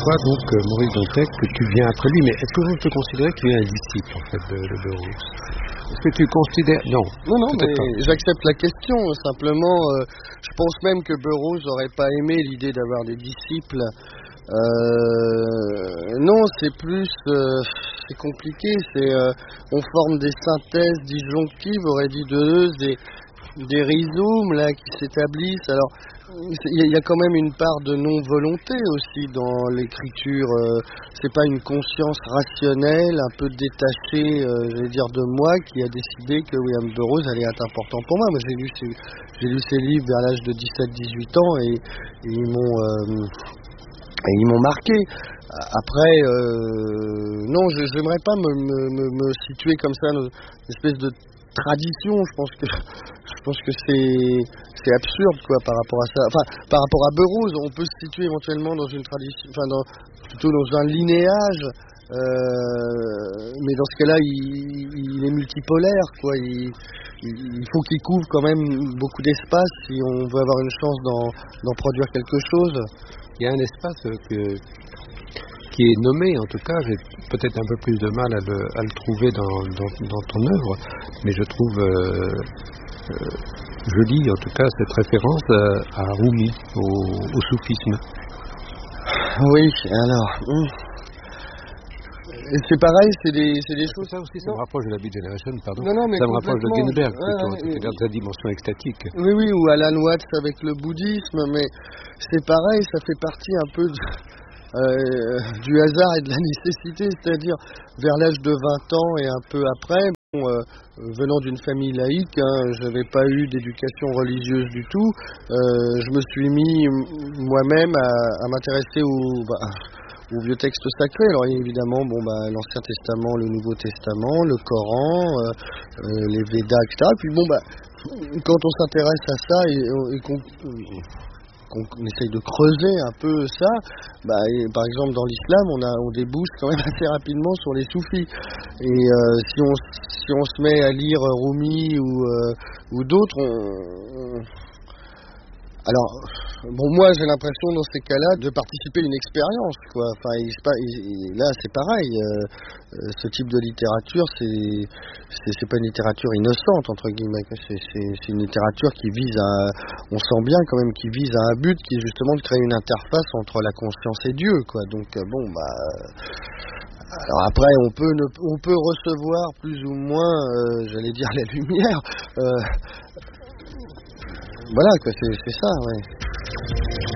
toi, donc, Maurice Dantec, que tu viens après lui, mais est-ce que vous te considérez que tu es un disciple, en fait, de Burroughs? Est-ce que tu considères... Non, mais j'accepte la question. Simplement, je pense même que Burroughs n'aurait pas aimé l'idée d'avoir des disciples. Non, c'est plus... c'est compliqué. On forme des synthèses disjonctives, aurait dit Deleuze, des rhizomes là, qui s'établissent. Alors, il y a quand même une part de non-volonté aussi dans l'écriture. C'est pas une conscience rationnelle, un peu détachée, j'allais dire, de moi, qui a décidé que William Burroughs allait être important pour moi. Moi, j'ai lu ses livres vers l'âge de 17-18 ans et ils m'ont marqué. Après, non, j'aimerais pas me situer comme ça, une espèce de tradition. Je pense que c'est absurde, quoi, par rapport à ça. Enfin, par rapport à Burroughs, on peut se situer éventuellement dans une tradition, plutôt dans un linéage. Mais dans ce cas-là, il est multipolaire, quoi. Il faut qu'il couvre quand même beaucoup d'espace si on veut avoir une chance d'en produire quelque chose. Il y a un espace qui est nommé, en tout cas, j'ai peut-être un peu plus de mal à le trouver dans ton œuvre, mais je trouve joli, en tout cas, cette référence à Rumi, au soufisme. Oui, alors... Et c'est pareil, c'est des choses... Ça aussi, ça me rapproche de la Beat Generation, pardon. Non, mais ça me rapproche de Ginsberg, plutôt, ouais, c'est-à-dire de sa dimension extatique. Oui, ou Alan Watts avec le bouddhisme, mais c'est pareil, ça fait partie un peu du hasard et de la nécessité, c'est-à-dire vers l'âge de 20 ans et un peu après, venant d'une famille laïque, je n'avais pas eu d'éducation religieuse du tout, je me suis mis moi-même à m'intéresser aux vieux textes sacrés. Alors évidemment, l'Ancien Testament, le Nouveau Testament, le Coran, les Védas, etc. Puis quand on s'intéresse à ça et qu'on essaye de creuser un peu ça, par exemple dans l'islam, on débouche quand même assez rapidement sur les soufis. Et si on se met à lire Rumi ou d'autres, alors, moi j'ai l'impression dans ces cas-là de participer à une expérience, quoi. Enfin, là c'est pareil. Ce type de littérature, c'est pas une littérature innocente entre guillemets. C'est une littérature qui vise on sent bien quand même, qui vise à un but qui est justement de créer une interface entre la conscience et Dieu, quoi. Donc alors après, on peut recevoir plus ou moins, j'allais dire la lumière. Voilà, quoi, c'est ça, ouais.